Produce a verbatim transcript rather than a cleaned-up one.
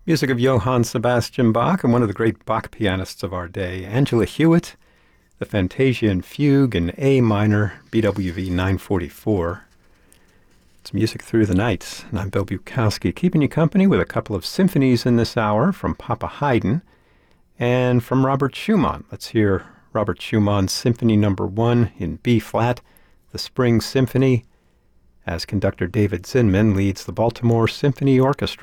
Music of Johann Sebastian Bach and one of the great Bach pianists of our day, Angela Hewitt, the Fantasia and Fugue in A minor, B W V nine forty-four. It's Music Through the Night, and I'm Bill Bukowski, keeping you company with a couple of symphonies in this hour from Papa Haydn and from Robert Schumann. Let's hear Robert Schumann's Symphony Number One in B-flat, the Spring Symphony, as conductor David Zinman leads the Baltimore Symphony Orchestra.